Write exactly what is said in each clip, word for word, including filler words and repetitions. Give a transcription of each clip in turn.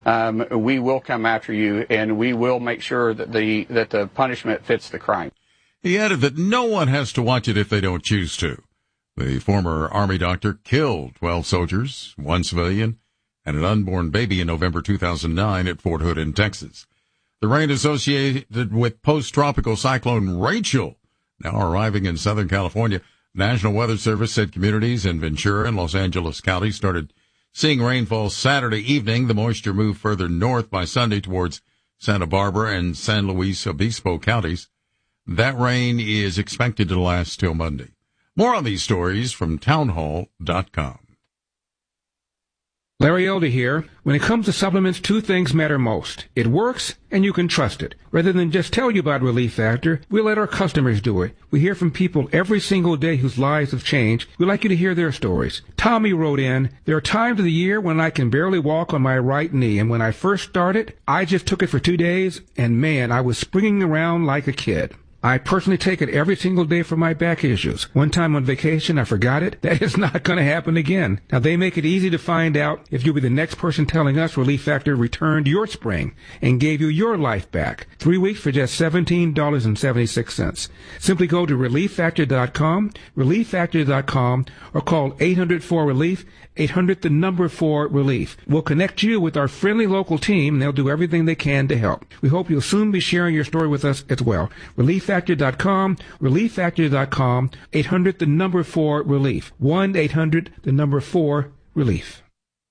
um, we will come after you, and we will make sure that the that the punishment fits the crime. He added that no one has to watch it if they don't choose to. The former Army doctor killed twelve soldiers, one civilian, and an unborn baby in November two thousand nine at Fort Hood in Texas. The rain associated with post-tropical cyclone Rachel now arriving in Southern California. National Weather Service said communities in Ventura and Los Angeles counties started seeing rainfall Saturday evening. The moisture moved further north by Sunday towards Santa Barbara and San Luis Obispo counties. That rain is expected to last till Monday. More on these stories from townhall dot com. Larry Elder here. When it comes to supplements, two things matter most. It works, and you can trust it. Rather than just tell you about Relief Factor, we let our customers do it. We hear from people every single day whose lives have changed. We'd like you to hear their stories. Tommy wrote in, there are times of the year when I can barely walk on my right knee, and when I first started, I just took it for two days, and man, I was springing around like a kid. I personally take it every single day for my back issues. One time on vacation, I forgot it. That is not going to happen again. Now, they make it easy to find out if you'll be the next person telling us Relief Factor returned your spring and gave you your life back. Three weeks for just seventeen dollars and seventy-six cents. Simply go to relief factor dot com, relief factor dot com, or call eight hundred four relief, eight hundred the number four relief. We'll connect you with our friendly local team, and they'll do everything they can to help. We hope you'll soon be sharing your story with us as well. Relief Factor dot com, relief factor dot com, eight hundred the number four relief, one eight hundred the number four relief.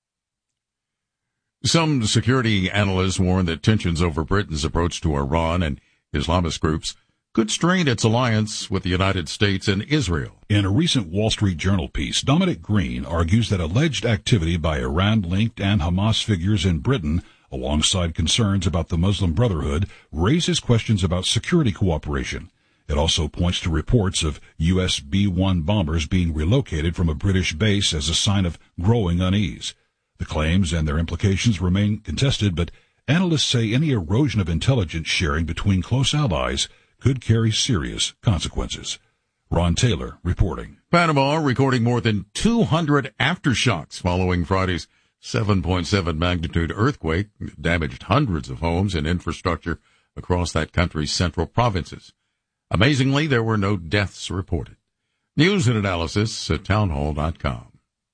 Some security analysts warn that tensions over Britain's approach to Iran and Islamist groups could strain its alliance with the United States and Israel. In a recent Wall Street Journal piece, Dominic Green argues that alleged activity by Iran-linked and Hamas figures in Britain, alongside concerns about the Muslim Brotherhood, raises questions about security cooperation. It also points to reports of U S B one bombers being relocated from a British base as a sign of growing unease. The claims and their implications remain contested, but analysts say any erosion of intelligence sharing between close allies could carry serious consequences. Ron Taylor reporting. Panama recording more than two hundred aftershocks following Friday's seven point seven magnitude earthquake damaged hundreds of homes and infrastructure across that country's central provinces. Amazingly, there were no deaths reported. News and analysis at townhall dot com.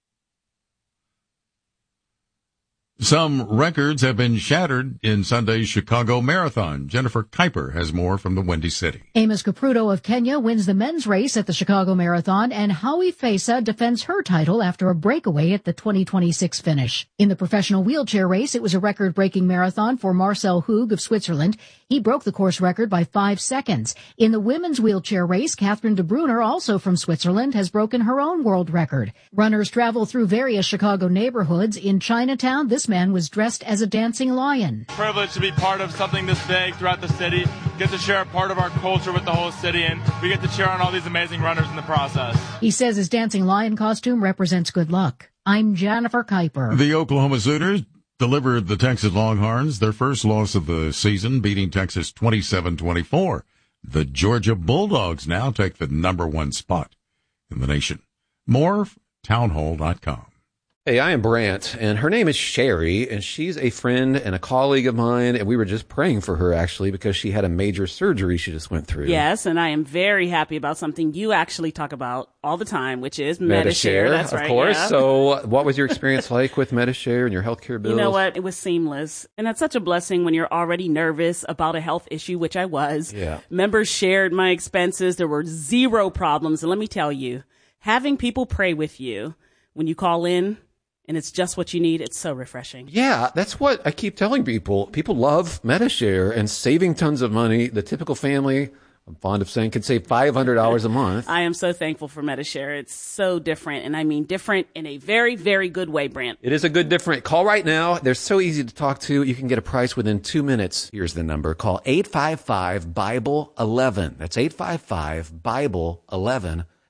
Some records have been shattered in Sunday's Chicago Marathon. Jennifer Kuiper has more from the Windy City. Amos Kipruto of Kenya wins the men's race at the Chicago Marathon, and Howie Fesa defends her title after a breakaway at the twenty twenty-six finish. In the professional wheelchair race, it was a record-breaking marathon for Marcel Hug of Switzerland. He broke the course record by five seconds. In the women's wheelchair race, Catherine de Bruyne, also from Switzerland, has broken her own world record. Runners travel through various Chicago neighborhoods. In Chinatown, this man was dressed as a dancing lion. Privileged to be part of something this big throughout the city, get to share a part of our culture with the whole city, and we get to cheer on all these amazing runners in the process. He says his dancing lion costume represents good luck. I'm Jennifer Kuiper. The Oklahoma Sooners delivered the Texas Longhorns their first loss of the season, beating Texas twenty-seven twenty-four. The Georgia Bulldogs now take the number one spot in the nation. More, townhall dot com. Hey, I am Brant, and her name is Sherry, and she's a friend and a colleague of mine, and we were just praying for her, actually, because she had a major surgery she just went through. Yes, and I am very happy about something you actually talk about all the time, which is Medi-Share. That's of right, course. yeah. So what was your experience like with Medi-Share and your healthcare bills? You know what? It was seamless. And that's such a blessing when you're already nervous about a health issue, which I was. Yeah. Members shared my expenses. There were zero problems. And let me tell you, having people pray with you when you call in, and it's just what you need, it's so refreshing. Yeah, that's what I keep telling people. People love Medi-Share and saving tons of money. The typical family, I'm fond of saying, could save five hundred dollars a month. I am so thankful for Medi-Share. It's so different, and I mean different in a very, very good way, Brant. It is a good different. Call right now. They're so easy to talk to. You can get a price within two minutes. Here's the number. Call eight five five, Bible eleven. That's eight five five, Bible eleven.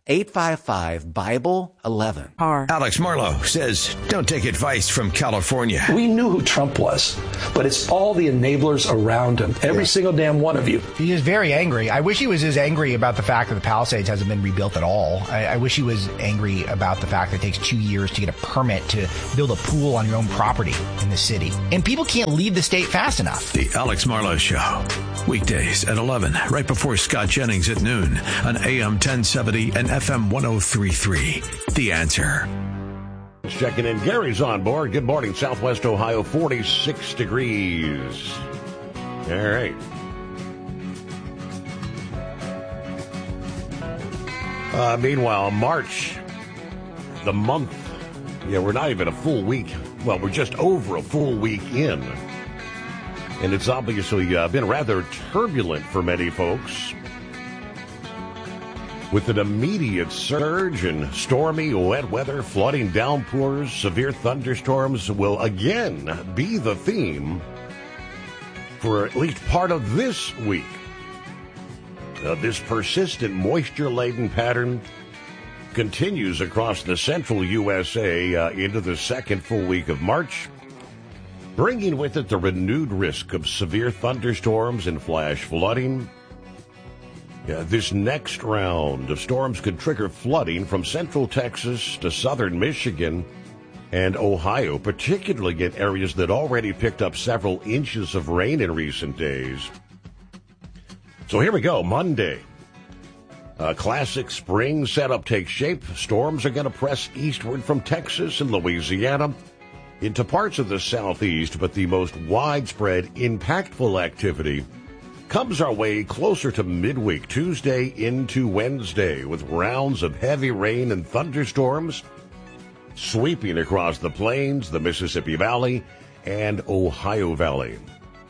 eight five five, Bible eleven. Alex Marlowe says, don't take advice from California. We knew who Trump was, but it's all the enablers around him. Every yeah. single damn one of you. He is very angry. I wish he was as angry about the fact that the Palisades hasn't been rebuilt at all. I, I wish he was angry about the fact that it takes two years to get a permit to build a pool on your own property in the city. And people can't leave the state fast enough. The Alex Marlowe Show. Weekdays at eleven, right before Scott Jennings at noon on A M ten seventy and F M one oh three point three. The Answer. Checking in. Gary's on board. Good morning, Southwest Ohio, forty-six degrees. All right. Uh, meanwhile, March, the month, yeah, we're not even a full week. Well, we're just over a full week in. And it's obviously uh, been rather turbulent for many folks, with an immediate surge in stormy, wet weather, flooding, downpours, severe thunderstorms will again be the theme for at least part of this week. Uh, this persistent moisture-laden pattern continues across the central U S A uh, into the second full week of March, bringing with it the renewed risk of severe thunderstorms and flash flooding. Yeah, this next round of storms could trigger flooding from central Texas to southern Michigan and Ohio, particularly in areas that already picked up several inches of rain in recent days. So here we go, Monday. A classic spring setup takes shape. Storms are going to press eastward from Texas and Louisiana into parts of the southeast, but the most widespread, impactful activity comes our way closer to midweek, Tuesday into Wednesday, with rounds of heavy rain and thunderstorms sweeping across the plains, the Mississippi Valley, and Ohio Valley.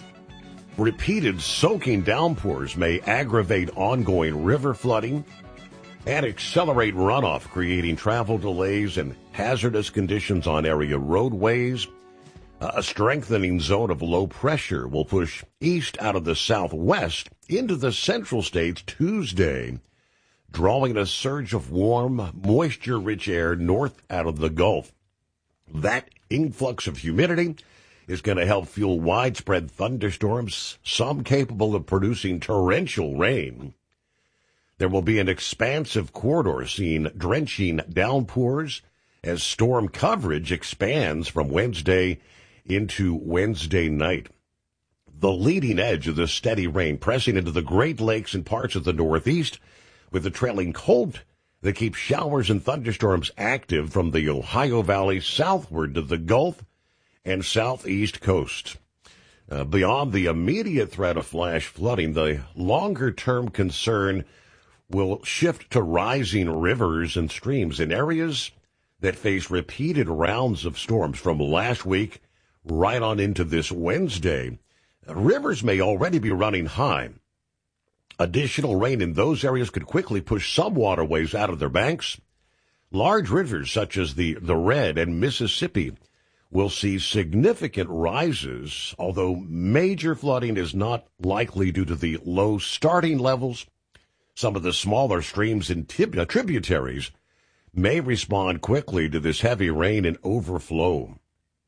Repeated soaking downpours may aggravate ongoing river flooding and accelerate runoff, creating travel delays and hazardous conditions on area roadways. A strengthening zone of low pressure will push east out of the southwest into the central states Tuesday, drawing a surge of warm, moisture-rich air north out of the Gulf. That influx of humidity is going to help fuel widespread thunderstorms, some capable of producing torrential rain. There will be an expansive corridor seeing drenching downpours as storm coverage expands from Wednesday into Wednesday night. The leading edge of the steady rain pressing into the Great Lakes and parts of the Northeast, with the trailing cold that keeps showers and thunderstorms active from the Ohio Valley southward to the Gulf and southeast coast. Uh, beyond the immediate threat of flash flooding, the longer-term concern will shift to rising rivers and streams in areas that face repeated rounds of storms from last week right on into this Wednesday. Rivers may already be running high. Additional rain in those areas could quickly push some waterways out of their banks. Large rivers such as the, the Red and Mississippi will see significant rises, although major flooding is not likely due to the low starting levels. Some of the smaller streams and tib- tributaries may respond quickly to this heavy rain and overflow.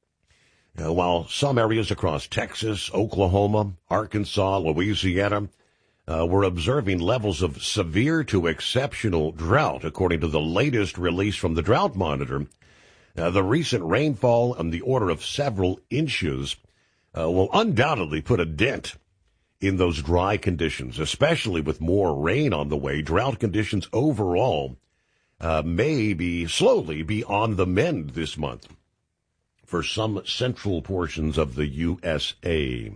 Now, while some areas across Texas, Oklahoma, Arkansas, Louisiana uh, were observing levels of severe to exceptional drought, according to the latest release from the Drought Monitor, uh, the recent rainfall on the order of several inches uh, will undoubtedly put a dent in those dry conditions, especially with more rain on the way. Drought conditions overall uh, may be slowly be on the mend this month for some central portions of the U S A.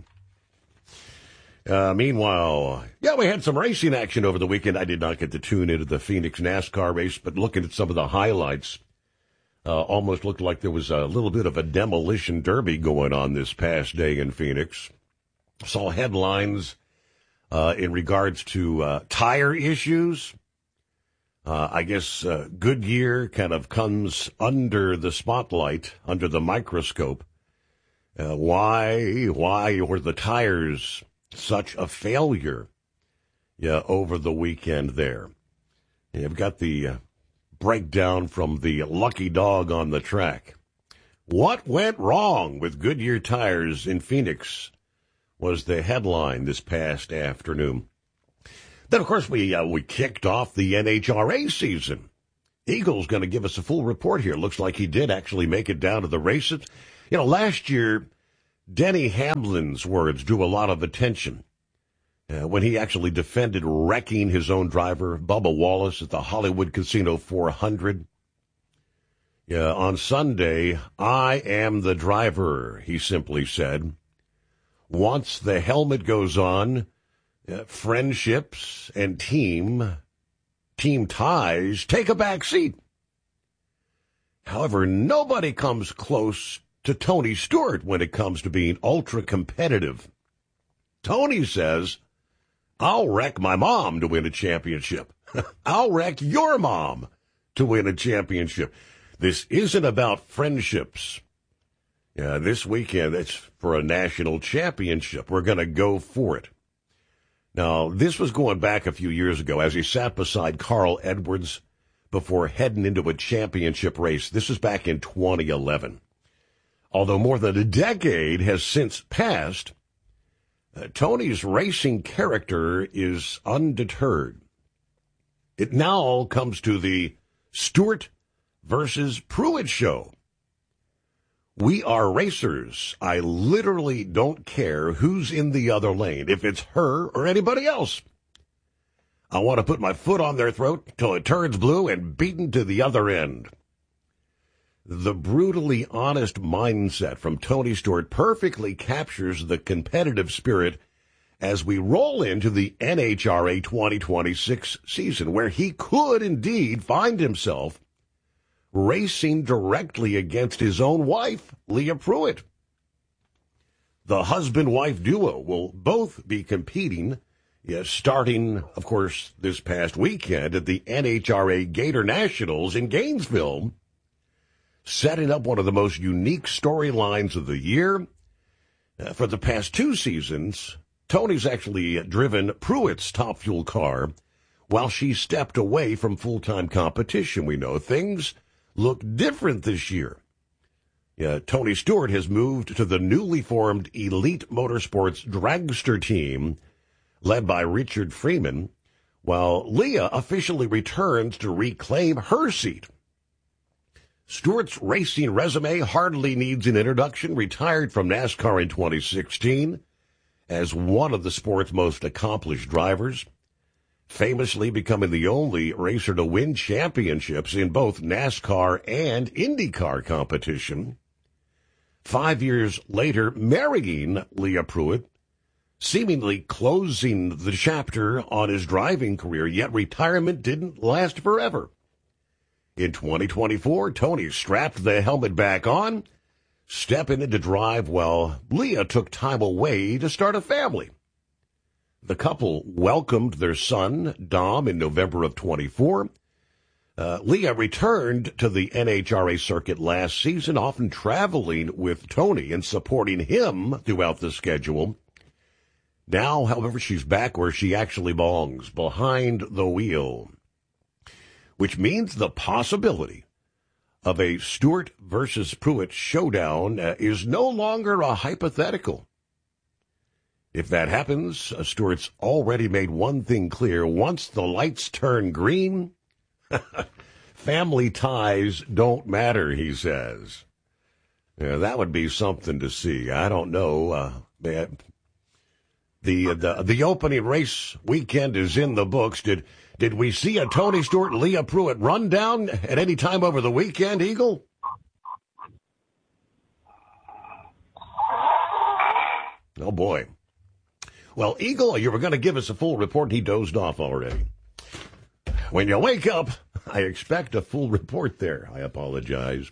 Uh, meanwhile, yeah, we had some racing action over the weekend. I did not get to tune into the Phoenix NASCAR race, but looking at some of the highlights, uh, almost looked like there was a little bit of a demolition derby going on this past day in Phoenix. Saw headlines uh, in regards to uh, tire issues. Uh, I guess uh, Goodyear kind of comes under the spotlight, under the microscope. Uh, why, why were the tires such a failure yeah, over the weekend there? You've got the uh, breakdown from the lucky dog on the track. What went wrong with Goodyear tires in Phoenix was the headline this past afternoon. Then, of course, we uh, we kicked off the N H R A season. Eagle's going to give us a full report here. Looks like he did actually make it down to the races. You know, last year, Denny Hamlin's words drew a lot of attention uh, when he actually defended wrecking his own driver, Bubba Wallace, at the Hollywood Casino four hundred. Yeah, on Sunday, I am the driver, he simply said. Once the helmet goes on, uh, friendships and team, team ties take a back seat. However, nobody comes close to Tony Stewart when it comes to being ultra-competitive. Tony says, I'll wreck my mom to win a championship. I'll wreck your mom to win a championship. This isn't about friendships. Yeah, this weekend, it's for a national championship. We're going to go for it. Now, this was going back a few years ago as he sat beside Carl Edwards before heading into a championship race. This was back in twenty eleven. Although more than a decade has since passed, uh, Tony's racing character is undeterred. It now comes to the Stewart versus Pruitt show. We are racers. I literally don't care who's in the other lane, if it's her or anybody else. I want to put my foot on their throat till it turns blue and beaten to the other end. The brutally honest mindset from Tony Stewart perfectly captures the competitive spirit as we roll into the N H R A twenty twenty-six season, where he could indeed find himself racing directly against his own wife, Leah Pruitt. The husband-wife duo will both be competing, yes, starting, of course, this past weekend at the N H R A Gator Nationals in Gainesville, setting up one of the most unique storylines of the year. Uh, for the past two seasons, Tony's actually driven Pruitt's Top Fuel car while she stepped away from full-time competition. We know things look different this year. Yeah, Tony Stewart has moved to the newly formed Elite Motorsports dragster team led by Richard Freeman, while Leah officially returns to reclaim her seat. Stewart's racing resume hardly needs an introduction. Retired from NASCAR in twenty sixteen as one of the sport's most accomplished drivers, famously becoming the only racer to win championships in both NASCAR and IndyCar competition. Five years later, marrying Leah Pruitt, seemingly closing the chapter on his driving career, yet retirement didn't last forever. In twenty twenty-four, Tony strapped the helmet back on, stepping in to drive while Leah took time away to start a family. The couple welcomed their son, Dom, in November of twenty-four. Uh, Leah returned to the N H R A circuit last season, often traveling with Tony and supporting him throughout the schedule. Now, however, she's back where she actually belongs, behind the wheel, which means the possibility of a Stewart versus Pruitt showdown uh, is no longer a hypothetical. If that happens, uh, Stewart's already made one thing clear. Once the lights turn green, family ties don't matter, he says. Yeah, that would be something to see. I don't know. Uh, the, the the opening race weekend is in the books. Did did we see a Tony Stewart and Leah Pruitt run down at any time over the weekend, Eagle? Oh, boy. Well, Eagle, you were going to give us a full report. He dozed off already. When you wake up, I expect a full report there. I apologize.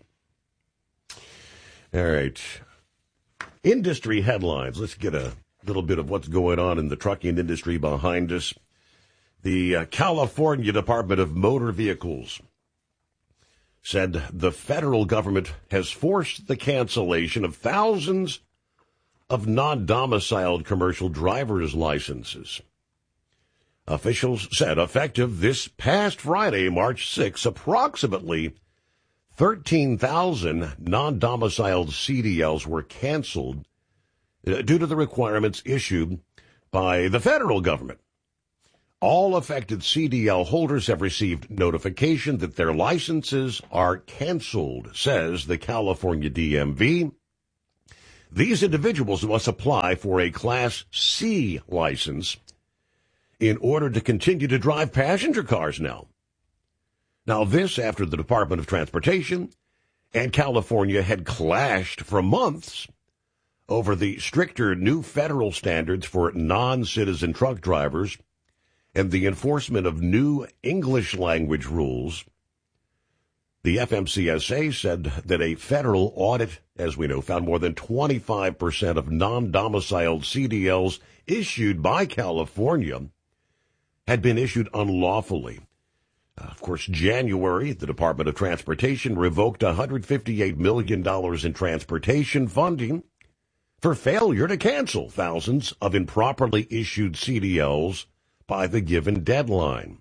All right. Industry headlines. Let's get a little bit of what's going on in the trucking industry behind us. The uh, California Department of Motor Vehicles said the federal government has forced the cancellation of thousands of non-domiciled commercial driver's licenses. Officials said effective this past Friday, March sixth, approximately thirteen thousand non-domiciled C D Ls were canceled due to the requirements issued by the federal government. All affected C D L holders have received notification that their licenses are canceled, says the California D M V. These individuals must apply for a Class C license in order to continue to drive passenger cars now. Now, this after the Department of Transportation and California had clashed for months over the stricter new federal standards for non-citizen truck drivers and the enforcement of new English language rules. The F M C S A said that a federal audit, as we know, found more than twenty-five percent of non-domiciled C D Ls issued by California had been issued unlawfully. Uh, of course, January, the Department of Transportation revoked one hundred fifty-eight million dollars in transportation funding for failure to cancel thousands of improperly issued C D Ls by the given deadline.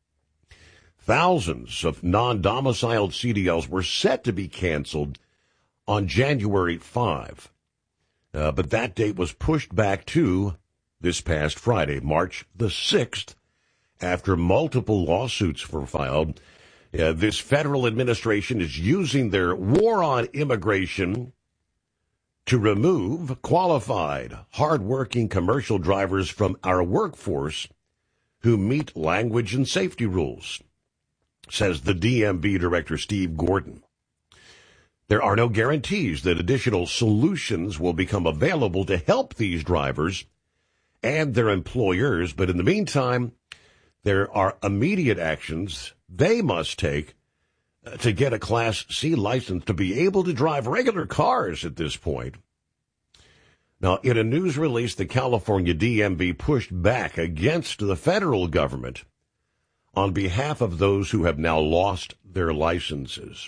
Thousands of non-domiciled C D Ls were set to be canceled on January fifth, uh, but that date was pushed back to this past Friday, March the sixth, after multiple lawsuits were filed. Uh, this federal administration is using their war on immigration to remove qualified, hardworking commercial drivers from our workforce who meet language and safety rules, says the D M V director, Steve Gordon. There are no guarantees that additional solutions will become available to help these drivers and their employers, but in the meantime, there are immediate actions they must take to get a Class C license to be able to drive regular cars at this point. Now, in a news release, the California D M V pushed back against the federal government on behalf of those who have now lost their licenses.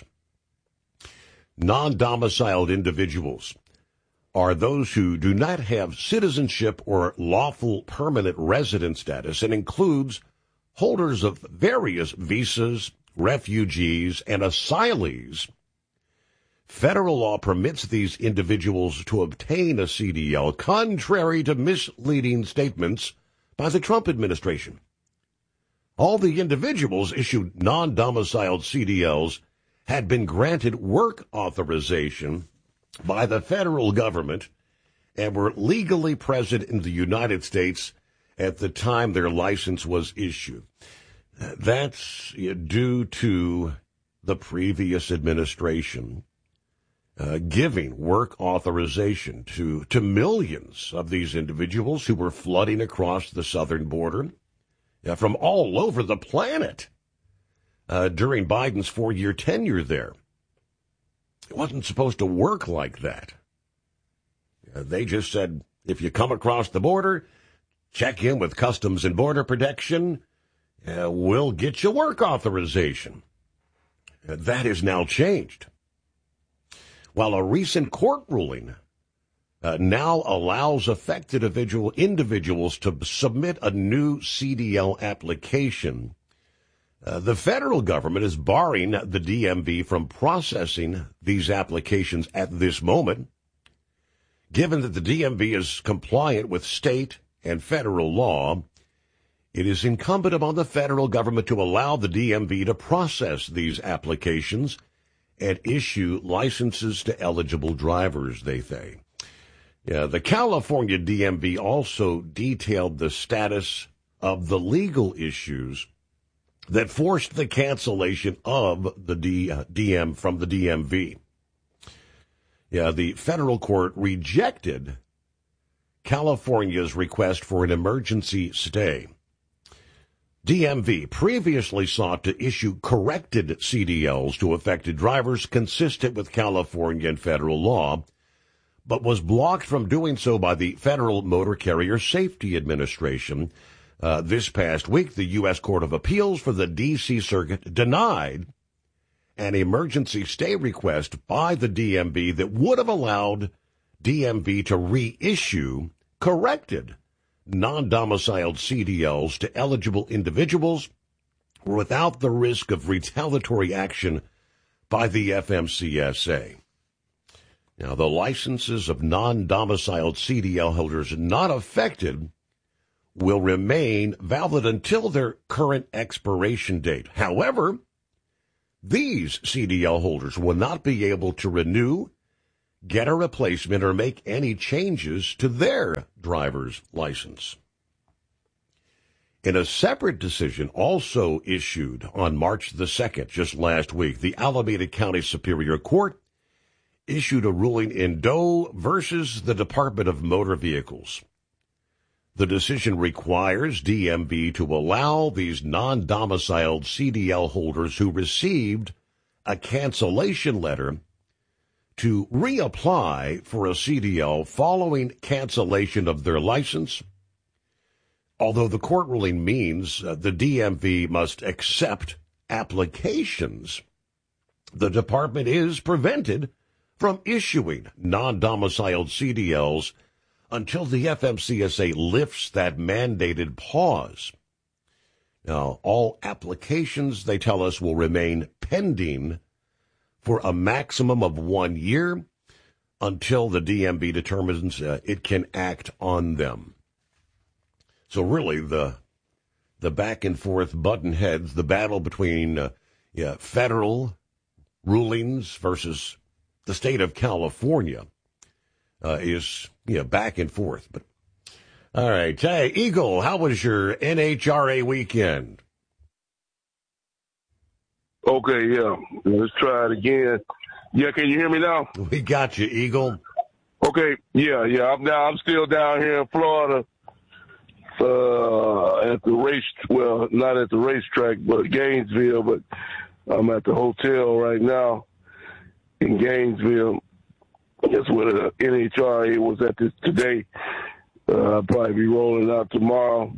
Non-domiciled individuals are those who do not have citizenship or lawful permanent resident status, and includes holders of various visas, refugees, and asylees. Federal law permits these individuals to obtain a C D L, contrary to misleading statements by the Trump administration. All the individuals issued non-domiciled C D Ls had been granted work authorization by the federal government and were legally present in the United States at the time their license was issued. That's due to the previous administration uh, giving work authorization to, to millions of these individuals who were flooding across the southern border uh, from all over the planet uh, during Biden's four-year tenure there. It wasn't supposed to work like that. Uh, they just said, if you come across the border, check in with Customs and Border Protection, uh, we'll get you work authorization. Uh, that has now changed. While a recent court ruling uh, now allows affected individual individuals to submit a new C D L application, uh, the federal government is barring the D M V from processing these applications at this moment. Given that the D M V is compliant with state and federal law, it is incumbent upon the federal government to allow the D M V to process these applications and issue licenses to eligible drivers, they say. Yeah, the California D M V also detailed the status of the legal issues that forced the cancellation of the D, uh, D M from the D M V. Yeah, the federal court rejected California's request for an emergency stay. D M V previously sought to issue corrected C D Ls to affected drivers consistent with California and federal law, but was blocked from doing so by the Federal Motor Carrier Safety Administration. Uh, this past week, the U S Court of Appeals for the D C Circuit denied an emergency stay request by the D M V that would have allowed D M V to reissue corrected non-domiciled C D Ls to eligible individuals without the risk of retaliatory action by the F M C S A. Now, the licenses of non-domiciled C D L holders not affected will remain valid until their current expiration date. However, these C D L holders will not be able to renew, get a replacement, or make any changes to their driver's license. In a separate decision also issued on March the second, just last week, the Alameda County Superior Court issued a ruling in Doe versus the Department of Motor Vehicles. The decision requires D M V to allow these non-domiciled C D L holders who received a cancellation letter to reapply for a C D L following cancellation of their license. Although the court ruling means uh, the D M V must accept applications, the department is prevented from issuing non-domiciled C D Ls until the F M C S A lifts that mandated pause. Now, all applications, they tell us, will remain pending for a maximum of one year until the D M V determines uh, it can act on them. So really, the the back and forth button heads, the battle between uh, yeah, federal rulings versus the state of California uh, is yeah, back and forth. But all right, hey, Eagle, how was your N H R A weekend? Okay, yeah, let's try it again. Yeah, can you hear me now? We got you, Eagle. Okay, yeah, yeah, I'm down. I'm still down here in Florida. Uh, at the race, well, not at the racetrack, but Gainesville, but I'm at the hotel right now in Gainesville. That's where the N H R A was at this today. Uh, I'll probably be rolling out tomorrow,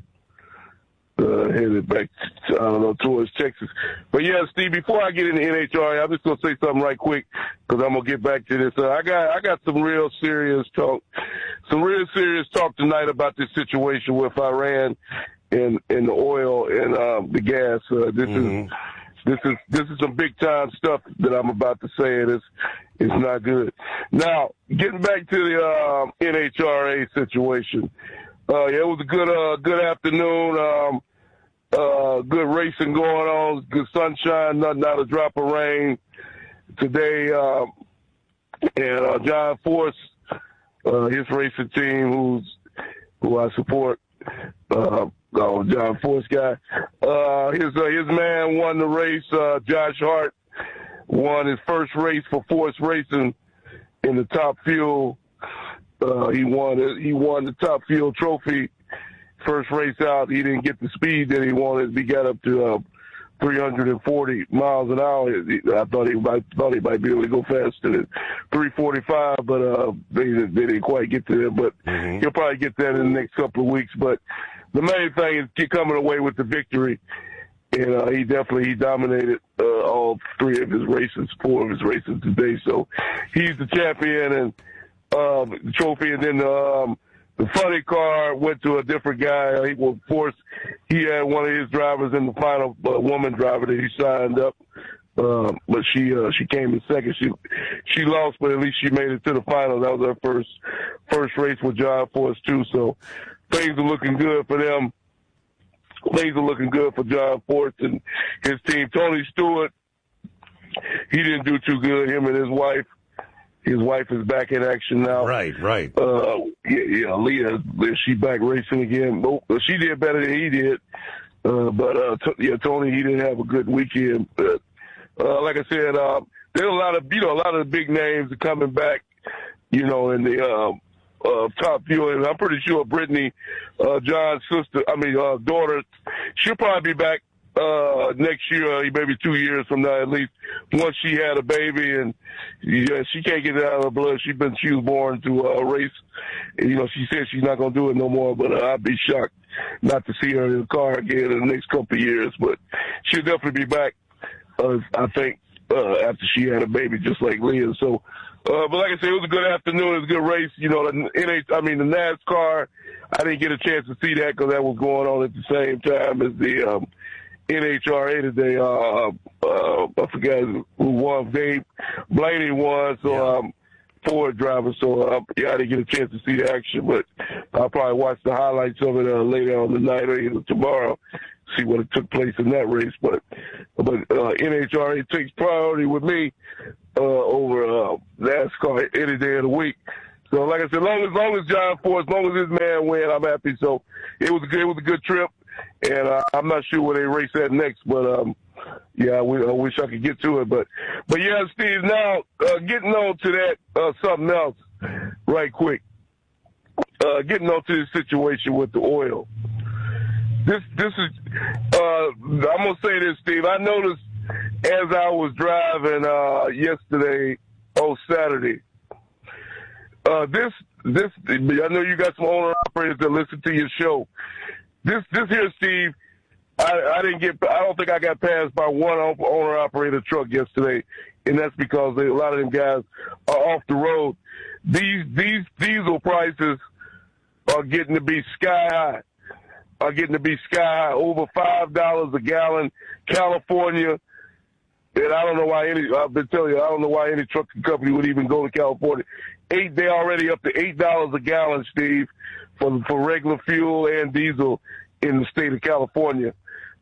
uh, headed back, to, I don't know, towards Texas. But yeah, Steve, before I get into N H R A, I'm just going to say something right quick because I'm going to get back to this. Uh, I got, I got some real serious talk. Some real serious talk tonight about this situation with Iran and, and the oil and um, the gas. Uh, this mm-hmm. is this is this is some big time stuff that I'm about to say, and it's it's not good. Now, getting back to the uh, N H R A situation, uh, yeah, it was a good uh, good afternoon. Um, uh, good racing going on. Good sunshine. Not not a drop of rain today. Uh, and uh, John Force. Uh, his racing team, who's who I support, uh, oh, John Force guy. Uh, his uh, his man won the race. Uh, Josh Hart won his first race for Force Racing in the Top Fuel. Uh, he won he won the Top Fuel trophy. First race out, he didn't get the speed that he wanted. He got up to uh, three hundred forty miles an hour. I thought he might thought he might be able to go faster than three forty-five, but uh, they, they didn't quite get there. But mm-hmm. he'll probably get that in the next couple of weeks. But the main thing is keep coming away with the victory, and uh, he definitely he dominated uh, all three of his races, four of his races today. So he's the champion and um, the trophy, and then. Um, The funny car went to a different guy. He was forced. He had one of his drivers in the final, uh, woman driver that he signed up, um, but she uh, she came in second. She she lost, but at least she made it to the final. That was her first first race with John Force too. So things are looking good for them. Things are looking good for John Force and his team. Tony Stewart, he didn't do too good. Him and his wife. His wife is back in action now. Right, right. Uh, yeah, yeah, Leah, she back racing again. She did better than he did. Uh, but, uh, t- yeah, Tony, he didn't have a good weekend. But, uh, like I said, uh, there's a lot of, you know, a lot of the big names are coming back, you know, in the, uh, uh, Top Fuel. And I'm pretty sure Brittany, uh, John's sister, I mean, uh, daughter, she'll probably be back, uh, next year, maybe two years from now, at least, once she had a baby, and yeah, she can't get it out of her blood. She's been, she was born to uh, race, and, you know, she said she's not going to do it no more, but uh, I'd be shocked not to see her in the car again in the next couple of years, but she'll definitely be back, uh, I think, uh, after she had a baby, just like Leah. So, uh, but like I said, it was a good afternoon. It was a good race. You know, the N H, I mean, the NASCAR, I didn't get a chance to see that because that was going on at the same time as the um, N H R A today. Uh, uh, I forgot who won. Dave Blaney won, so yeah. um, Ford driver. So uh, yeah, I didn't get a chance to see the action, but I'll probably watch the highlights of it uh, later on tonight or either tomorrow. See what it took place in that race, but but uh, N H R A takes priority with me uh, over uh, NASCAR any day of the week. So, like I said, long as long as John Ford, as long as this man win, I'm happy. So, it was a good, it was a good trip, and uh, I'm not sure where they race at next, but um, yeah, I, w- I wish I could get to it. But but yeah, Steve. Now uh, getting on to that uh, something else, right quick. Uh, getting on to this situation with the oil. This this is uh, I'm gonna say this, Steve. I noticed as I was driving uh, yesterday on Saturday. Uh, this this I know you got some owner operators that listen to your show. This this here, Steve. I, I didn't get. I don't think I got passed by one owner operator truck yesterday, and that's because they, a lot of them guys are off the road. These these diesel prices are getting to be sky high. Are getting to be sky high, over five dollars a gallon. California, and I don't know why any. I've been telling you, I don't know why any trucking company would even go to California. Eight, they're already up to eight dollars a gallon, Steve, for for regular fuel and diesel in the state of California.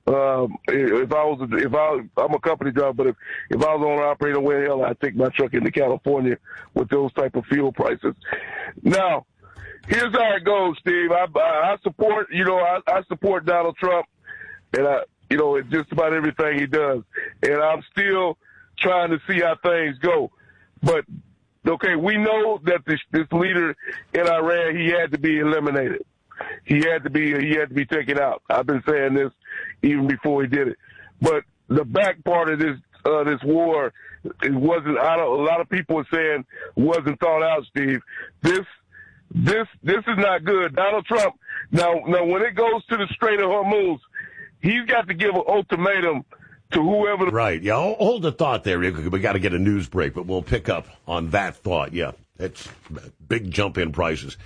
Um, if I was, if I, I'm a company driver, but if if I was owner operator, where the hell I'd take my truck into California with those type of fuel prices. Now, here's how it goes, Steve. I, I support, you know, I, I support Donald Trump, and I, you know, it's just about everything he does. And I'm still trying to see how things go. But okay, we know that this, this leader in Iran, he had to be eliminated. He had to be, he had to be taken out. I've been saying this even before he did it. But the back part of this, uh, this war, it wasn't. I don't, a lot of people are saying wasn't thought out, Steve. This. This this is not good. Donald Trump, now, now when it goes to the Strait of Hormuz, he's got to give an ultimatum to whoever. The- right, yeah, hold the thought there. We got to get a news break, but we'll pick up on that thought. Yeah, it's big jump in prices.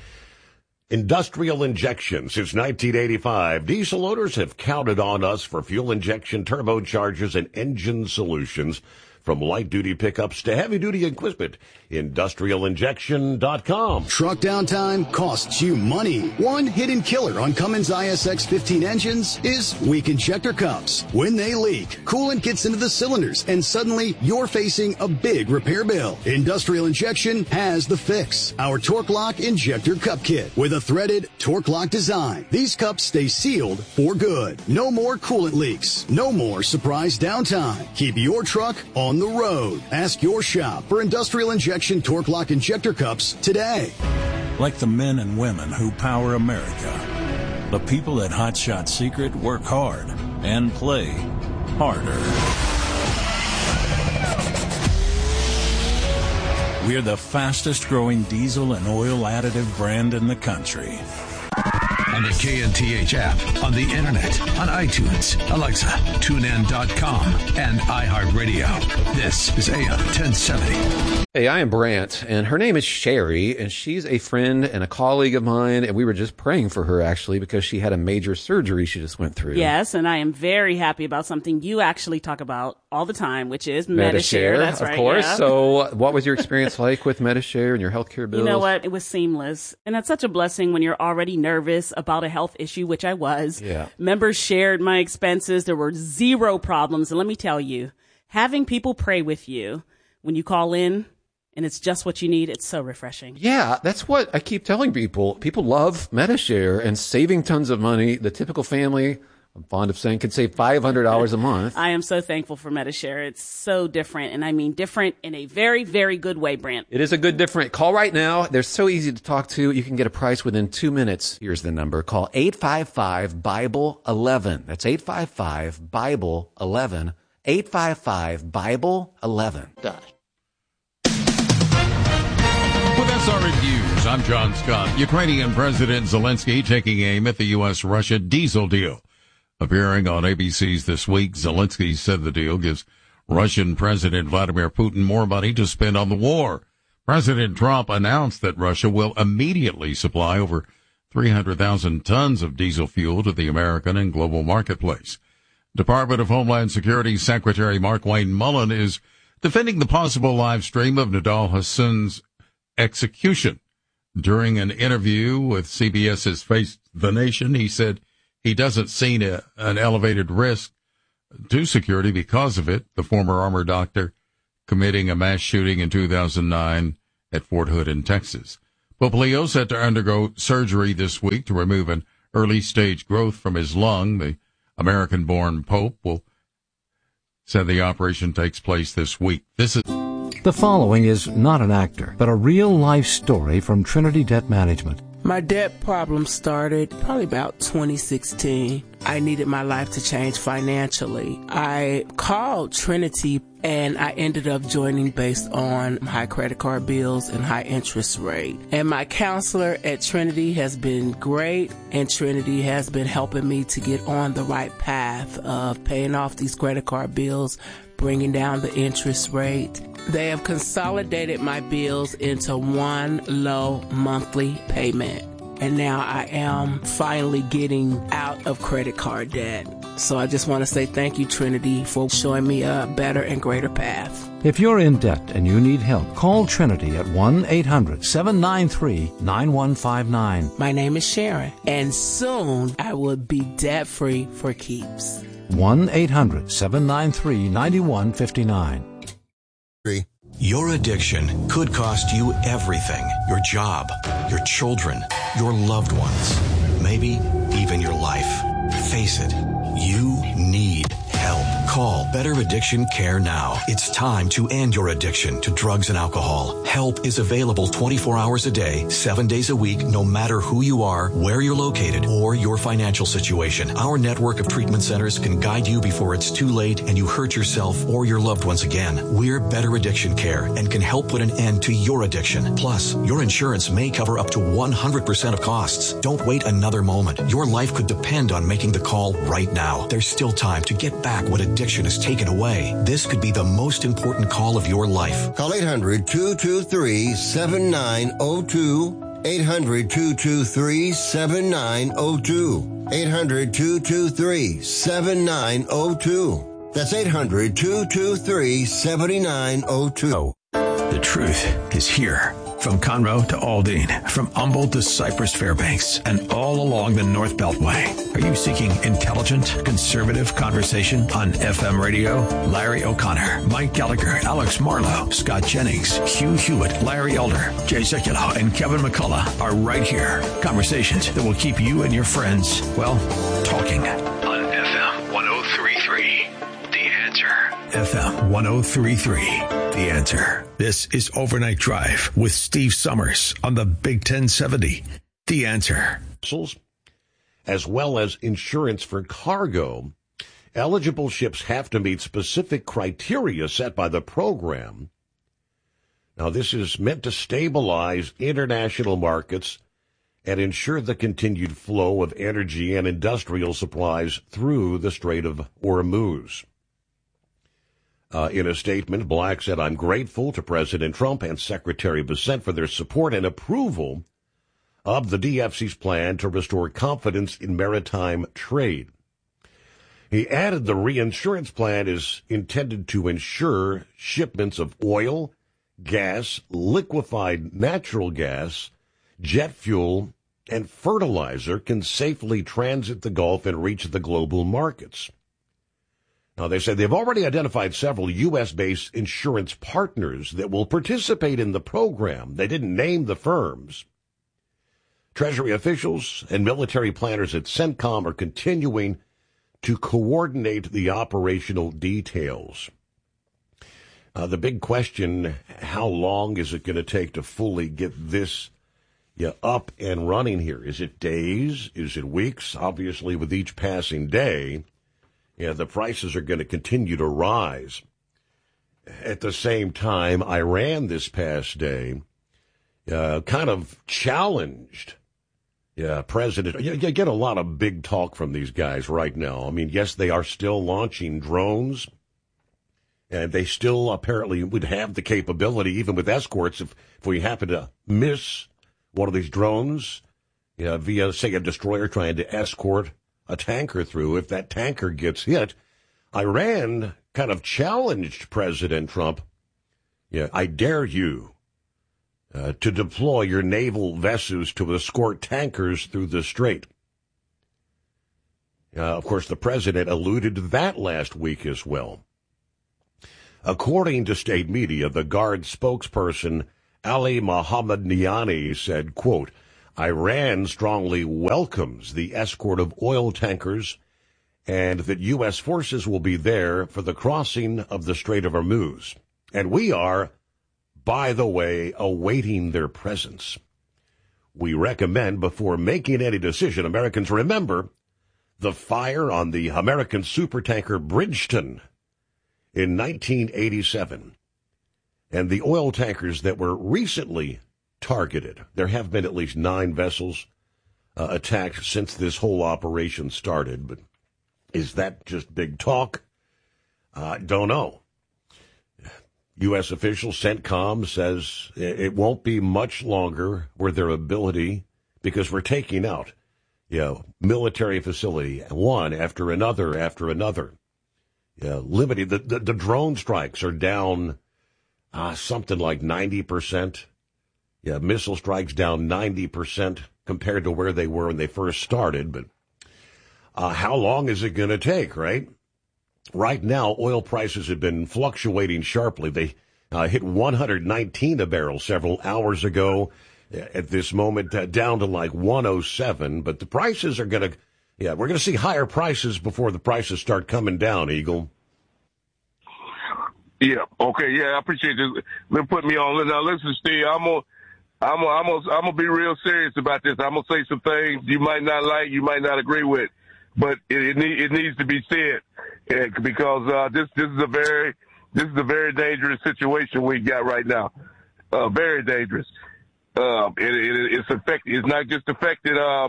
Industrial injection. Since nineteen eighty-five, diesel owners have counted on us for fuel injection, turbochargers, and engine solutions. From light-duty pickups to heavy-duty equipment, industrial injection dot com. Truck downtime costs you money. One hidden killer on Cummins I S X fifteen engines is weak injector cups. When they leak, coolant gets into the cylinders, and suddenly you're facing a big repair bill. Industrial Injection has the fix. Our Torque Lock Injector Cup Kit with a threaded Torque Lock design. These cups stay sealed for good. No more coolant leaks. No more surprise downtime. Keep your truck on the road. Ask your shop for Industrial Injection Torque Lock Injector Cups today. Like the men and women who power America, the people at Hot Shot Secret work hard and play harder. We're the fastest growing diesel and oil additive brand in the country. On the K N T H app, on the internet, on iTunes, Alexa, TuneIn dot com, and iHeartRadio. This is A M ten seventy. Hey, I am Brant, and her name is Sherry, and she's a friend and a colleague of mine, and we were just praying for her, actually, because she had a major surgery she just went through. Yes, and I am very happy about something you actually talk about all the time, which is Medi-Share. Medi-Share, That's of right, course. yeah. So what was your experience like with Medi-Share and your healthcare bills? You know what? It was seamless. And that's such a blessing when you're already nervous about a health issue, which I was. Yeah. Members shared my expenses. There were zero problems. And let me tell you, having people pray with you when you call in, and it's just what you need, it's so refreshing. Yeah, that's what I keep telling people. People love Medi-Share and saving tons of money. The typical family, I'm fond of saying, could save five hundred dollars a month. I am so thankful for Medi-Share. It's so different, and I mean different in a very, very good way, Brant. It is a good different. Call right now. They're so easy to talk to. You can get a price within two minutes. Here's the number. Call eight five five, Bible eleven. That's eight five five, Bible eleven. eight five five, Bible eleven. Done. With S R N News, I'm John Scott. Ukrainian President Zelensky taking aim at the U S Russia diesel deal. Appearing on A B C's This Week, Zelensky said the deal gives Russian President Vladimir Putin more money to spend on the war. President Trump announced that Russia will immediately supply over three hundred thousand tons of diesel fuel to the American and global marketplace. Department of Homeland Security Secretary Markwayne Mullin is defending the possible live stream of Nidal Hassan's execution. During an interview with CBS's Face the Nation, he said he doesn't see a, an elevated risk to security because of it. The former armor doctor committing a mass shooting in two thousand nine at Fort Hood in Texas. Pope Leo set to undergo surgery this week to remove an early-stage growth from his lung. The American-born Pope will said the operation takes place this week. This is The following is not an actor, but a real-life story from Trinity Debt Management. My debt problem started probably about twenty sixteen. I needed my life to change financially. I called Trinity and I ended up joining based on high credit card bills and high interest rate. And my counselor at Trinity has been great, and Trinity has been helping me to get on the right path of paying off these credit card bills, bringing down the interest rate. They have consolidated my bills into one low monthly payment. And now I am finally getting out of credit card debt. So I just want to say thank you, Trinity, for showing me a better and greater path. If you're in debt and you need help, call Trinity at one eight hundred seven nine three nine one five nine. My name is Sharon, and soon I will be debt-free for keeps. one eight hundred seven nine three nine one five nine. Your addiction could cost you everything. Your job, your children, your loved ones, maybe even your life. Face it, you need help. Call Better Addiction Care now. It's time to end your addiction to drugs and alcohol. Help is available twenty-four hours a day, seven days a week, no matter who you are, where you're located, or your financial situation. Our network of treatment centers can guide you before it's too late and you hurt yourself or your loved ones again. We're Better Addiction Care and can help put an end to your addiction. Plus, your insurance may cover up to one hundred percent of costs. Don't wait another moment. Your life could depend on making the call right now. There's still time to get back what addiction has taken away. This could be the most important call of your life. Call eight hundred two two three seven nine zero two. eight hundred two two three seven nine zero two. eight hundred two two three seven nine zero two. That's eight hundred two two three seven nine zero two. The truth is here. From Conroe to Aldine, from Humboldt to Cypress Fairbanks, and all along the North Beltway. Are you seeking intelligent, conservative conversation on F M radio? Larry O'Connor, Mike Gallagher, Alex Marlowe, Scott Jennings, Hugh Hewitt, Larry Elder, Jay Sekulow, and Kevin McCullough are right here. Conversations that will keep you and your friends, well, talking. On F M one oh three point three, The Answer. F M one oh three point three. The Answer. This is Overnight Drive with Steve Summers on the Big ten seventy. The Answer. As well as insurance for cargo, eligible ships have to meet specific criteria set by the program. Now, this is meant to stabilize international markets and ensure the continued flow of energy and industrial supplies through the Strait of Hormuz. Uh, in a statement, Black said, "I'm grateful to President Trump and Secretary Bessent for their support and approval of the D F C's plan to restore confidence in maritime trade." He added the reinsurance plan is intended to ensure shipments of oil, gas, liquefied natural gas, jet fuel, and fertilizer can safely transit the Gulf and reach the global markets. Now, they said they've already identified several U S-based insurance partners that will participate in the program. They didn't name the firms. Treasury officials and military planners at CENTCOM are continuing to coordinate the operational details. Uh, the big question, how long is it going to take to fully get this yeah, up and running here? Is it days? Is it weeks? Obviously, with each passing day, yeah, the prices are going to continue to rise. At the same time, Iran this past day uh, kind of challenged yeah, President. You, you get a lot of big talk from these guys right now. I mean, yes, they are still launching drones, and they still apparently would have the capability, even with escorts, if, if we happen to miss one of these drones, you know, via, say, a destroyer trying to escort a tanker through. If that tanker gets hit, Iran kind of challenged President Trump. Yeah, I dare you uh, to deploy your naval vessels to escort tankers through the strait. Uh, of course, the president alluded to that last week as well. According to state media, the Guard spokesperson Ali Mohammadiani said, quote, Iran strongly welcomes the escort of oil tankers and that U S forces will be there for the crossing of the Strait of Hormuz. And we are, by the way, awaiting their presence. We recommend before making any decision, Americans remember the fire on the American supertanker Bridgeton in nineteen eighty-seven and the oil tankers that were recently targeted. There have been at least nine vessels uh, attacked since this whole operation started, but is that just big talk? I uh, don't know. U S official CENTCOM says it won't be much longer where their ability, because we're taking out, you know, military facility, one after another after another. Yeah, limited. The, the, the drone strikes are down uh, something like ninety percent. Yeah, missile strikes down ninety percent compared to where they were when they first started. But uh, how long is it going to take, right? Right now, oil prices have been fluctuating sharply. They uh, hit one hundred nineteen a barrel several hours ago. At this moment, uh, down to like one oh seven. But the prices are going to, yeah, we're going to see higher prices before the prices start coming down, Eagle. Yeah, okay, yeah, I appreciate this. They're putting me on. Now, listen, Steve, I'm going to I'm gonna, I'm gonna, I'm gonna be real serious about this. I'm going to say some things you might not like, you might not agree with, but it, it, need, it needs to be said uh, because uh, this, this is a very, this is a very dangerous situation we got right now. Uh, very dangerous. Uh, it, it, it's affected. It's not just affected uh,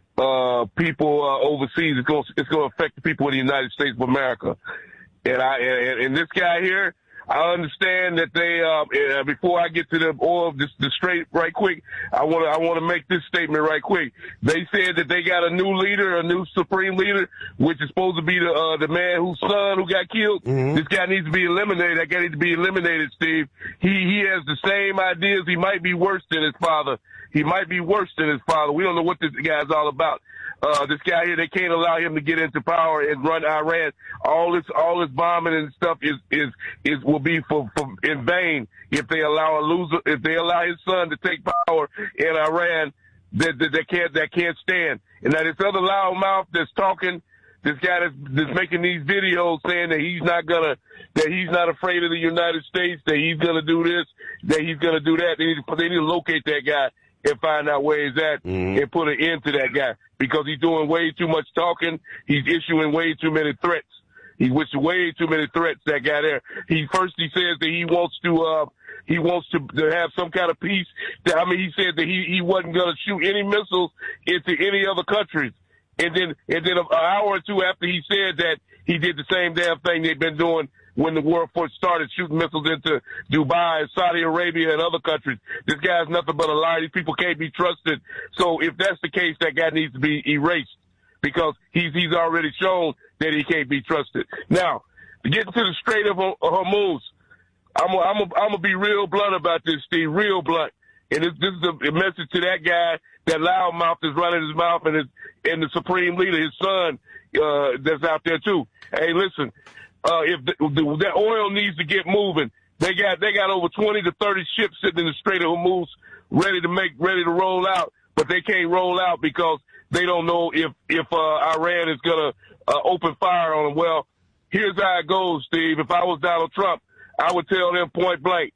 uh, people uh, overseas. It's going, it's going to affect the people in the United States of America. And I and, and this guy here, I understand that they. Uh, before I get to the oil, the, the straight right quick, I want to I want to make this statement right quick. They said that they got a new leader, a new supreme leader, which is supposed to be the uh, the man whose son who got killed. Mm-hmm. This guy needs to be eliminated. That guy needs to be eliminated, Steve. He he has the same ideas. He might be worse than his father. He might be worse than his father. We don't know what this guy's all about. Uh, this guy here, they can't allow him to get into power and run Iran. All this, all this bombing and stuff is, is, is, will be for, for, in vain if they allow a loser, if they allow his son to take power in Iran, that, that, that can't, that can't stand. And now this other loudmouth that's talking, this guy that's, that's making these videos saying that he's not gonna, that he's not afraid of the United States, that he's gonna do this, that he's gonna do that. They need to, they need to locate that guy and find out where he's at mm-hmm. and put an end to that guy because he's doing way too much talking. He's issuing way too many threats. He's with way too many threats, that guy there. He first he says that he wants to uh he wants to, to have some kind of peace. I mean, he said that he, he wasn't going to shoot any missiles into any other countries. And then and then an hour or two after he said that, he did the same damn thing they've been doing when the war first started, shooting missiles into Dubai, Saudi Arabia, and other countries. This guy's nothing but a liar. These people can't be trusted. So if that's the case, that guy needs to be erased because he's he's already shown that he can't be trusted. Now, to get to the Strait of Hormuz, I'm gonna I'm I'm gonna be real blunt about this, Steve, real blunt. And this, this is a message to that guy, that loudmouth that's running his mouth, and his and the supreme leader, his son, uh, that's out there too. Hey, listen. Uh, if the, the, that oil needs to get moving, they got they got over twenty to thirty ships sitting in the Strait of Hormuz, ready to make ready to roll out, but they can't roll out because they don't know if if uh, Iran is gonna uh, open fire on them. Well, here's how it goes, Steve. If I was Donald Trump, I would tell them point blank,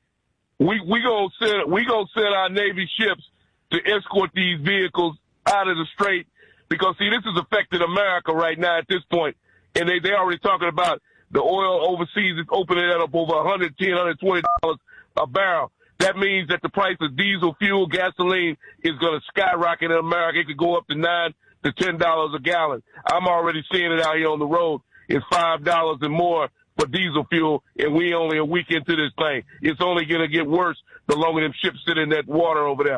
we we gonna send we gonna send our Navy ships to escort these vehicles out of the strait because see, this is affecting America right now at this point. And they, they already talking about the oil overseas is opening it up over one hundred ten dollars, one hundred twenty dollars a barrel. That means that the price of diesel fuel, gasoline is going to skyrocket in America. It could go up to nine to ten dollars a gallon. I'm already seeing it out here on the road. It's five dollars and more for diesel fuel, and we only a week into this thing. It's only going to get worse the longer them ships sit in that water over there.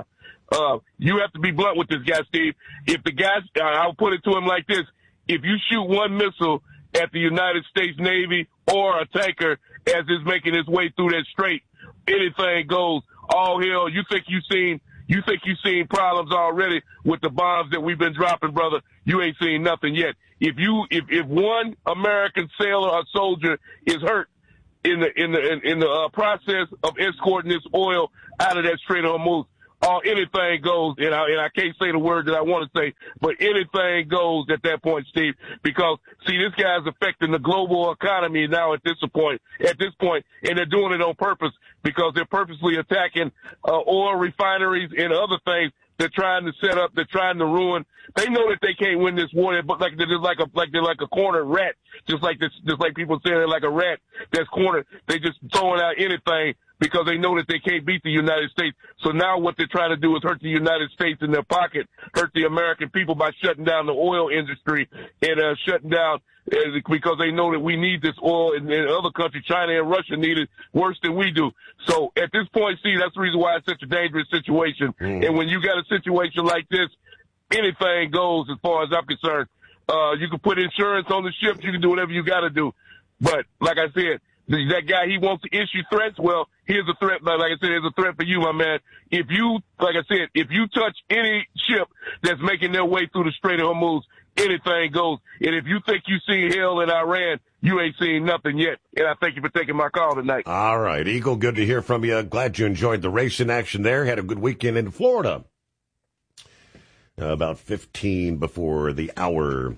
Uh, you have to be blunt with this guy, Steve. If the guy, uh, I'll put it to him like this. If you shoot one missile at the United States Navy or a tanker as it's making its way through that strait, anything goes. All hell, you think you seen, you think you seen problems already with the bombs that we've been dropping, brother. You ain't seen nothing yet. If you, if, if one American sailor or soldier is hurt in the, in the, in, in the uh, process of escorting this oil out of that Strait of Hormuz, oh, anything goes, and I, and I can't say the word that I want to say, but anything goes at that point, Steve, because, see, this guy's affecting the global economy now at this point, at this point, and they're doing it on purpose because they're purposely attacking uh, oil refineries and other things they're trying to set up, they're trying to ruin. They know that they can't win this war, but like they're just like a like they're like a cornered rat, just like this, just like people say they're like a rat that's cornered. They just throwing out anything because they know that they can't beat the United States. So now what they're trying to do is hurt the United States in their pocket, hurt the American people by shutting down the oil industry and uh, shutting down uh, because they know that we need this oil and, and other countries, China and Russia, need it worse than we do. So at this point, see, that's the reason why it's such a dangerous situation. Mm. And when you got a situation like this, anything goes as far as I'm concerned. Uh, you can put insurance on the ships. You can do whatever you got to do. But like I said, that guy, he wants to issue threats. Well, here's a threat. Like I said, here's a threat for you, my man. If you, like I said, if you touch any ship that's making their way through the Strait of Hormuz, anything goes. And if you think you see hell in Iran, you ain't seen nothing yet. And I thank you for taking my call tonight. All right, Eagle, good to hear from you. Glad you enjoyed the race in action there. Had a good weekend in Florida. Uh, about fifteen before the hour.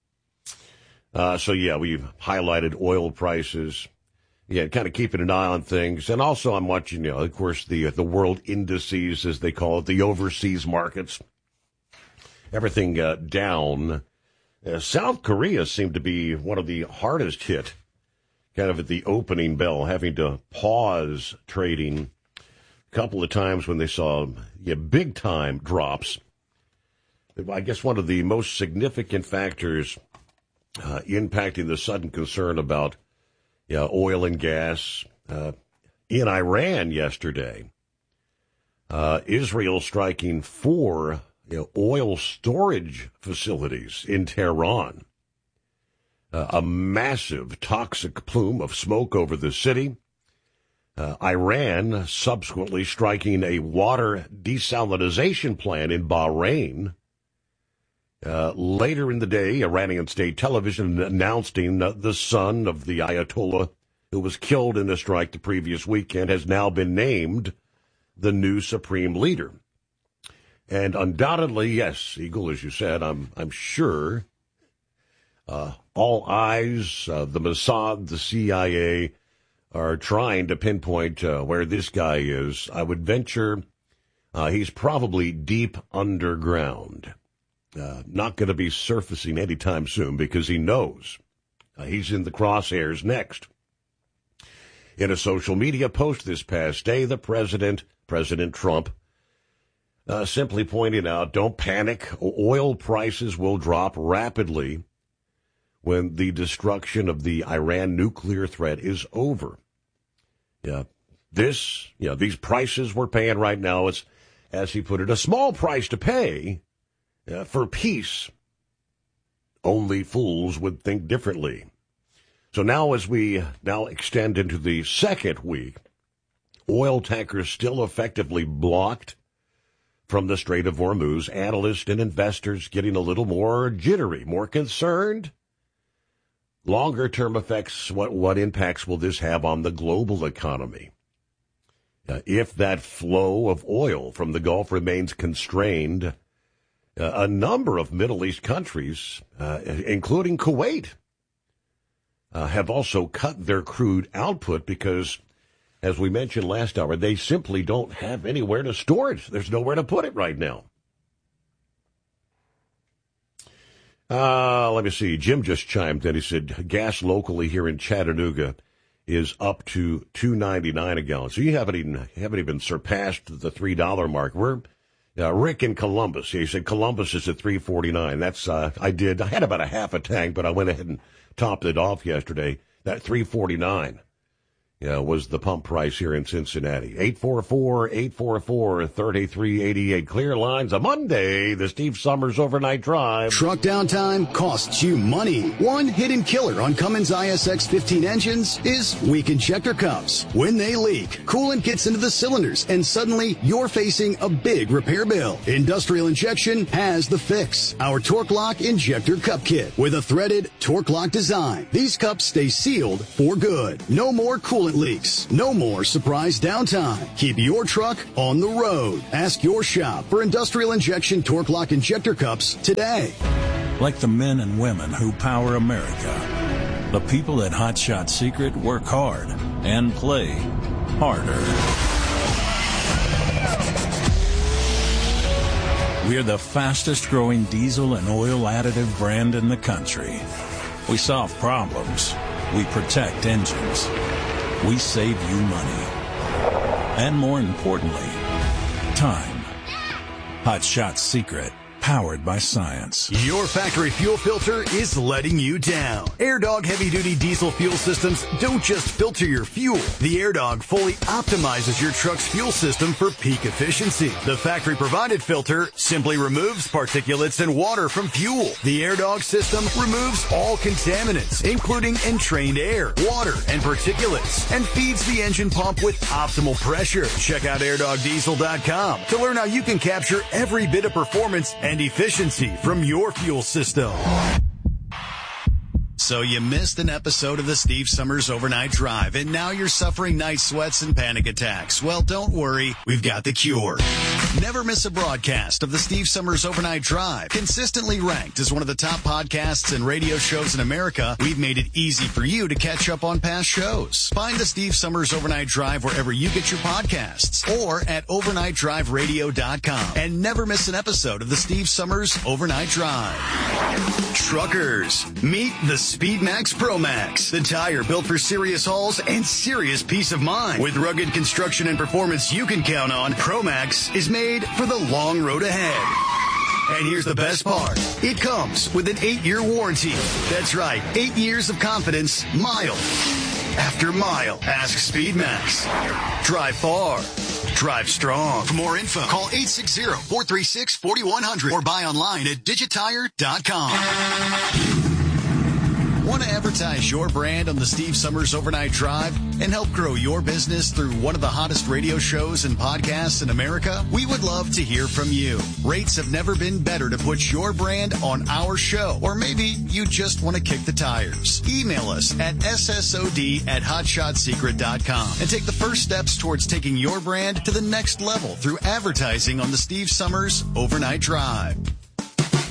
Uh, so, yeah, we've highlighted oil prices. Yeah, kind of keeping an eye on things. And also I'm watching, you know, of course, the the world indices, as they call it, the overseas markets. Everything uh, down. Uh, South Korea seemed to be one of the hardest hit, kind of at the opening bell, having to pause trading a couple of times when they saw yeah, big-time drops. I guess one of the most significant factors uh, impacting the sudden concern about yeah, oil and gas uh, in Iran yesterday. Uh, Israel striking four you know, oil storage facilities in Tehran. Uh, a massive toxic plume of smoke over the city. Uh, Iran subsequently striking a water desalinization plant in Bahrain. Uh, later in the day, Iranian state television announcing uh, the son of the Ayatollah who was killed in a strike the previous weekend has now been named the new supreme leader. And undoubtedly, yes, Eagle, as you said, I'm I'm sure uh, all eyes, uh, the Mossad, the C I A, are trying to pinpoint uh, where this guy is. I would venture uh, he's probably deep underground. Uh, not going to be surfacing anytime soon because he knows uh, he's in the crosshairs next. In a social media post this past day, the president, President Trump, uh, simply pointed out, don't panic. Oil prices will drop rapidly when the destruction of the Iran nuclear threat is over. Yeah, this, you know, these prices we're paying right now, it's, as he put it, a small price to pay Uh, for peace. Only fools would think differently. So now as we now extend into the second week, oil tankers still effectively blocked from the Strait of Hormuz. Analysts and investors getting a little more jittery, more concerned. Longer-term effects, what, what impacts will this have on the global economy? Uh, if that flow of oil from the Gulf remains constrained, Uh, a number of Middle East countries, uh, including Kuwait, uh, have also cut their crude output because, as we mentioned last hour, they simply don't have anywhere to store it. There's nowhere to put it right now. Uh, let me see. Jim just chimed in. He said gas locally here in Chattanooga is up to two ninety-nine a gallon. So you haven't even haven't even surpassed the three dollar mark. We're Uh, Rick in Columbus, he said Columbus is at three forty-nine. That's, uh, I did, I had about a half a tank, but I went ahead and topped it off yesterday. That three forty-nine Yeah, was the pump price here in Cincinnati. eight four four, eight four four, three three eight eight. Clear lines on Monday, the Steve Summers Overnight Drive. Truck downtime costs you money. One hidden killer on Cummins I S X fifteen engines is weak injector cups. When they leak, coolant gets into the cylinders, and suddenly you're facing a big repair bill. Industrial Injection has the fix. Our Torque Lock Injector Cup Kit with a threaded Torque Lock design. These cups stay sealed for good. No more coolant leaks. No more surprise downtime. Keep your truck on the road. Ask your shop for Industrial Injection Torque Lock Injector Cups today. Like the men and women who power America, the people at Hot Shot Secret work hard and play harder. We're the fastest growing diesel and oil additive brand in the country. We solve problems. We protect engines. We save you money. And more importantly, time. Hot Shot Secret. Powered by science. Your factory fuel filter is letting you down. AirDog heavy-duty diesel fuel systems don't just filter your fuel. The AirDog fully optimizes your truck's fuel system for peak efficiency. The factory-provided filter simply removes particulates and water from fuel. The AirDog system removes all contaminants, including entrained air, water, and particulates, and feeds the engine pump with optimal pressure. Check out air dog diesel dot com to learn how you can capture every bit of performance and efficiency from your fuel system. So you missed an episode of the Steve Summers Overnight Drive, and now you're suffering night sweats and panic attacks. Well, don't worry. We've got the cure. Never miss a broadcast of the Steve Summers Overnight Drive. Consistently ranked as one of the top podcasts and radio shows in America, we've made it easy for you to catch up on past shows. Find the Steve Summers Overnight Drive wherever you get your podcasts or at overnight drive radio dot com. And never miss an episode of the Steve Summers Overnight Drive. Truckers, meet the Speedmax Pro Max, the tire built for serious hauls and serious peace of mind. With rugged construction and performance you can count on, Pro Max is made for the long road ahead. And here's the best part. It comes with an eight-year warranty. That's right, eight years of confidence, mile after mile. Ask Speedmax. Drive far. Drive strong. For more info, call eight six zero, four three six, four one zero zero or buy online at digitire dot com. Want to advertise your brand on the Steve Summers Overnight Drive and help grow your business through one of the hottest radio shows and podcasts in America? We would love to hear from you. Rates have never been better to put your brand on our show. Or maybe you just want to kick the tires. Email us at S S O D at hot shot secret dot com and take the first steps towards taking your brand to the next level through advertising on the Steve Summers Overnight Drive.